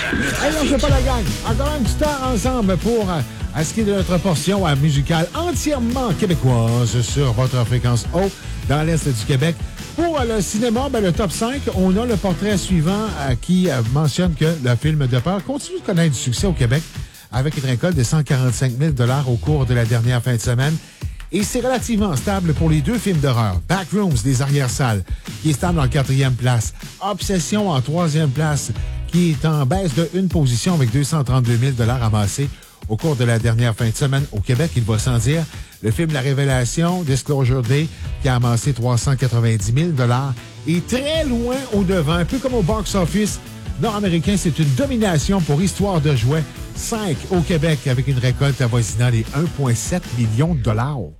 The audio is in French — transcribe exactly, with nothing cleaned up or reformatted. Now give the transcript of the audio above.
Hey, on ne fait pas la gang. Encore un petit temps ensemble pour euh, à ce qui est de notre portion euh, musicale entièrement québécoise sur votre fréquence haute dans l'Est du Québec. Pour euh, le cinéma, ben, le top cinq, on a le portrait suivant euh, qui euh, mentionne que le film de peur continue de connaître du succès au Québec avec une récolte de cent quarante-cinq mille dollars au cours de la dernière fin de semaine. Et c'est relativement stable pour les deux films d'horreur. Backrooms, des arrière-salles, qui est stable en quatrième place. Obsession en troisième place, qui est en baisse de une position avec deux cent trente-deux mille dollars amassés au cours de la dernière fin de semaine au Québec. Il va sans dire. Le film La Révélation, Disclosure Day, qui a amassé trois cent quatre-vingt-dix mille dollars, est très loin au devant, un peu comme au box-office nord-américain. C'est une domination pour Histoire de jouets. cinq au Québec avec une récolte avoisinant les un virgule sept millions de dollars.